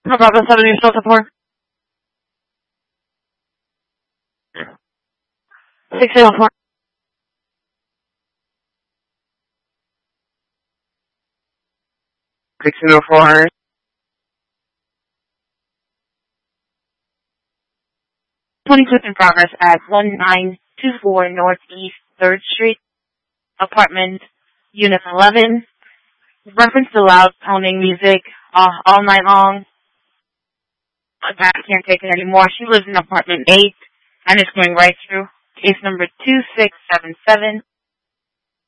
No problem, 7 years old support. 604. 1604. 22 in progress at 1924 Northeast 3rd Street, apartment, unit 11. Reference to loud pounding music all night long. I can't take it anymore. She lives in apartment 8 and it's going right through. Case number 2677.